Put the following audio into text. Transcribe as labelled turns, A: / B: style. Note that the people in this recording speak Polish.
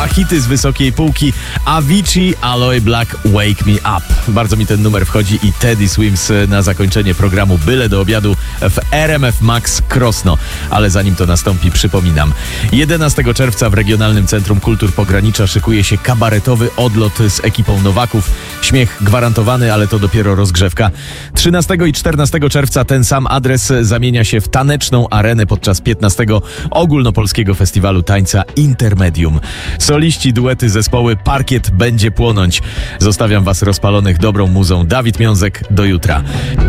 A: a hity z wysokiej półki Avicii, Aloe Black, Wake Me Up. Bardzo mi ten numer wchodzi i Teddy Swims na zakończenie programu Byle do obiadu w RMF Max Krosno. Ale zanim to nastąpi, przypominam. 11 czerwca w Regionalnym Centrum Kultur Pogranicza szykuje się kabaretowy odlot z ekipą Nowaków. Śmiech gwarantowany, ale to dopiero rozgrzewka. 13 i 14 czerwca ten sam adres zamienia się w taneczną arenę podczas 15 Ogólnopolskiego Festiwalu Tańca Intermedium. Soliści, duety, zespoły, parkiet będzie płonąć. Zostawiam was rozpalonych dobrą muzą. Dawid Miązek, do jutra.